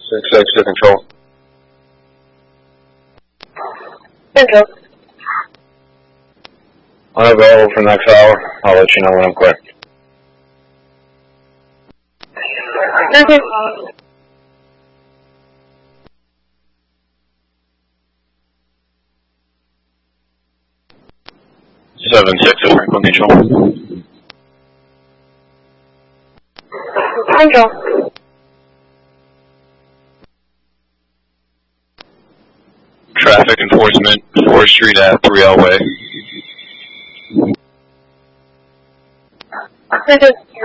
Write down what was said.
6-6 to control. Control. Unavailable for the next hour. I'll let you know when I'm clear. Okay. 7-6 at Franklin Mutual. Control. Traffic enforcement, 4th Street at 3L Way. Okay.